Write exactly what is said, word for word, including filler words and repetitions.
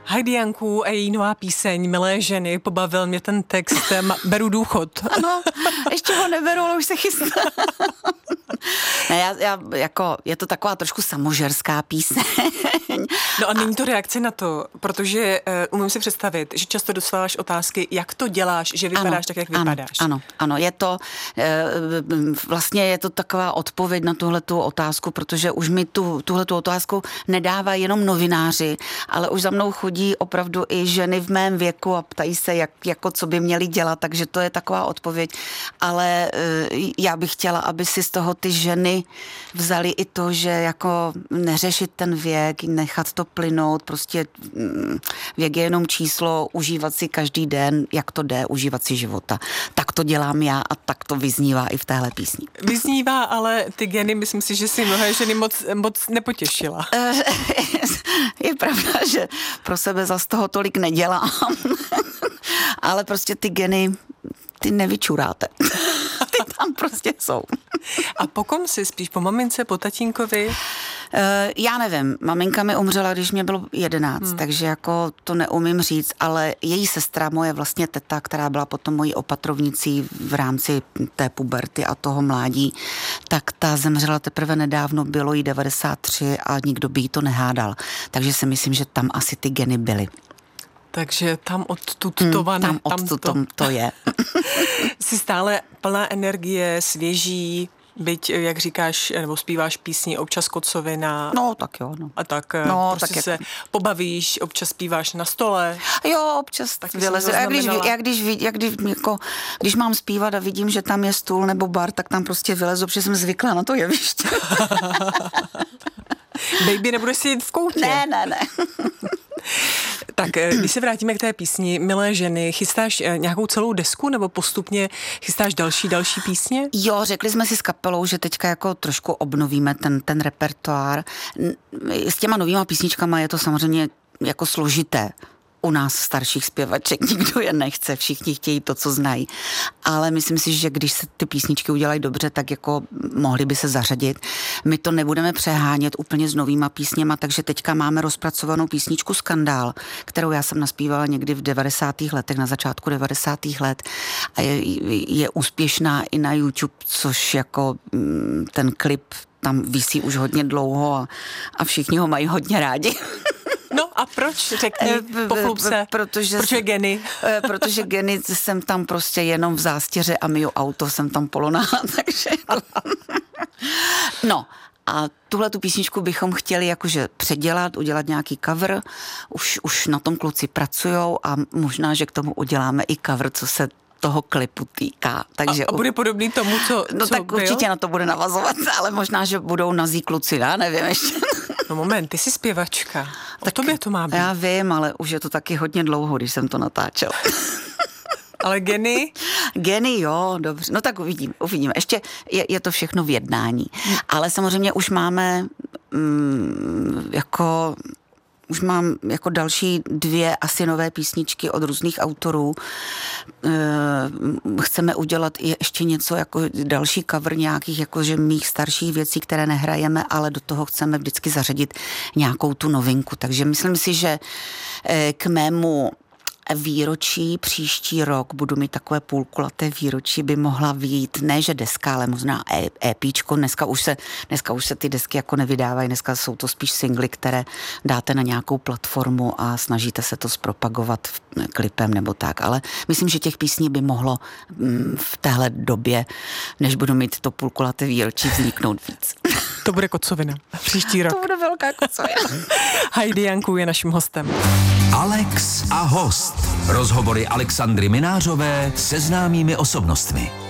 Heidi Janku a její nová píseň Milé ženy, pobavil mě ten text, beru důchod. Ano, ještě ho neberu, ale už se chystá. Ne, já, já, jako, je to taková trošku samožerská píseň. No a není to reakce na to, protože uh, umím si představit, že často dostáváš otázky, jak to děláš, že vypadáš ano, tak, jak ano, vypadáš. Ano, ano, je to, uh, vlastně je to taková odpověď na tuhletu otázku, protože už mi tu, tuhletu otázku nedávají jenom novináři, ale už za mnou chodí opravdu i ženy v mém věku a ptají se, jak, jako co by měly dělat, takže to je taková odpověď. Ale uh, já bych chtěla, aby si z toho ty ženy vzali i to, že jako neřešit ten věk, nechat to plynout, prostě věk je jenom číslo, užívat si každý den, jak to jde, užívat si života. Tak to dělám já a tak to vyznívá i v téhle písni. Vyznívá, ale ty geny, myslím si, že si mnohé ženy moc, moc nepotěšila. Je pravda, že pro sebe zas toho tolik nedělám, ale prostě ty geny, ty nevyčuráte. Ty tam prostě jsou. A po kom si spíš? Po mamince, po tatínkovi? Uh, já nevím. Maminka mi umřela, když mě bylo jedenáct, hmm. takže jako to neumím říct, ale její sestra, moje vlastně teta, která byla potom mojí opatrovnicí v rámci té puberty a toho mládí, tak ta zemřela teprve nedávno, bylo jí devadesát tři a nikdo by jí to nehádal. Takže si myslím, že tam asi ty geny byly. Takže tam odtud to vane. Hmm, tam odtud to. to je. Jsi stále plná energie, svěží, byť, jak říkáš, nebo zpíváš písni, občas kocovina. No, tak jo, no. A tak no, prostě tak se jak... pobavíš, občas zpíváš na stole. Jo, občas tak vylezu. Já když, já když, já když, jako, když mám zpívat a vidím, že tam je stůl nebo bar, tak tam prostě vylezu, protože jsem zvyklá na to jeviště. Baby, nebudeš sedět v koutě. Ne, ne, ne. Tak, když se vrátíme k té písni Milé ženy, chystáš nějakou celou desku nebo postupně chystáš další, další písně? Jo, řekli jsme si s kapelou, že teďka jako trošku obnovíme ten, ten repertoár. S těma novýma písničkama je to samozřejmě jako složité. U nás starších zpěvaček nikdo je nechce, všichni chtějí to, co znají. Ale myslím si, že když se ty písničky udělají dobře, tak jako mohly by se zařadit. My to nebudeme přehánět úplně s novýma písněma, takže teďka máme rozpracovanou písničku Skandál, kterou já jsem naspívala někdy v devadesátých letech, na začátku devadesátých let. A je, je úspěšná i na YouTube, což jako ten klip tam visí už hodně dlouho a, a všichni ho mají hodně rádi. No a proč? Řekni, pochlup se. Protože, protože geny. Protože geny jsem tam prostě jenom v zástěře a myju auto, jsem tam poloná, takže... No, a tuhle tu písničku bychom chtěli jakože předělat, udělat nějaký cover. Už, už na tom kluci pracujou a možná, že k tomu uděláme i cover, co se toho klipu týká. Takže a, a bude podobný tomu, co No co tak byl? Určitě na to bude navazovat, ale možná, že budou nazí kluci, já nevím ještě. No moment, ty jsi zpěvačka. O tak tobě to má být. Já vím, ale už je to taky hodně dlouho, když jsem to natáčela. Ale geny? Geny, jo, dobře. No tak uvidím, uvidíme. Ještě je, je to všechno v jednání. Ale samozřejmě už máme mm, jako... Už mám jako další dvě asi nové písničky od různých autorů. Chceme udělat i ještě něco jako další cover nějakých jakože mých starších věcí, které nehrajeme, ale do toho chceme vždycky zařadit nějakou tu novinku. Takže myslím si, že k mému výročí příští rok budu mít takové půlkulaté výročí, by mohla vyjít, ne že deska, ale možná EPčko. Dneska už se, dneska už se ty desky jako nevydávají, dneska jsou to spíš singly, které dáte na nějakou platformu a snažíte se to zpropagovat klipem nebo tak, ale myslím, že těch písní by mohlo v téhle době, než budu mít to půlkulaté výročí, vzniknout víc. To bude kocovina. Příští rok. To bude velká kocovina. Heidi Janku je naším hostem. Alex a host. Rozhovory Alexandry Minářové se známými osobnostmi.